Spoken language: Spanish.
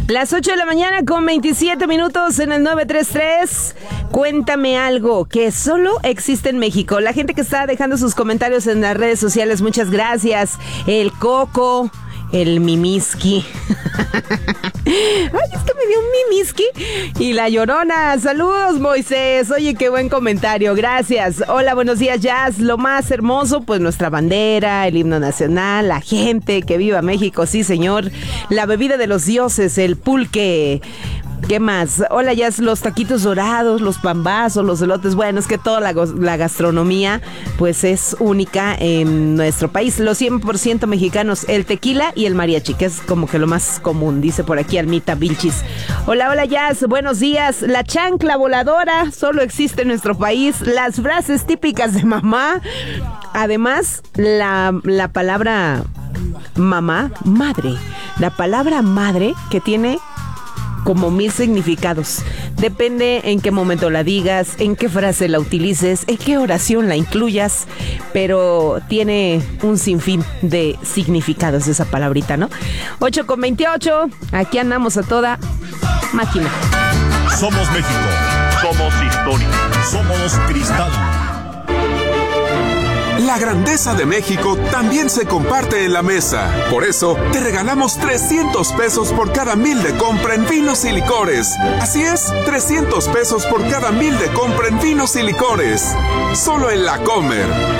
Las 8 de la mañana con 27 minutos en el 933. Cuéntame algo que solo existe en México. La gente que está dejando sus comentarios en las redes sociales, muchas gracias. El Coco, el Mimiski. Ay, es que me dio un Mimiski. Y la Llorona. Saludos, Moisés. Oye, qué buen comentario. Gracias. Hola, buenos días, Jazz. Lo más hermoso, pues nuestra bandera, el himno nacional, la gente, que viva México, sí, señor. La bebida de los dioses, el pulque. ¿Qué más? Hola, ya los taquitos dorados, los pambazos, los elotes. Bueno, es que toda la gastronomía pues es única en nuestro país. Los 100% mexicanos, el tequila y el mariachi, que es como que lo más común, dice por aquí Almita Vilchis. Hola, hola, Jazz, buenos días. La chancla voladora solo existe en nuestro país. Las frases típicas de mamá. Además, la palabra mamá, madre. La palabra madre que tiene como 1000 significados. Depende en qué momento la digas, en qué frase la utilices, en qué oración la incluyas, pero tiene un sinfín de significados esa palabrita, ¿no? 8:28, aquí andamos a toda máquina. Somos México, somos historia, somos cristal. La grandeza de México también se comparte en la mesa. Por eso, te regalamos 300 pesos por cada 1000 de compra en vinos y licores. Así es, 300 pesos por cada 1000 de compra en vinos y licores. Solo en La Comer.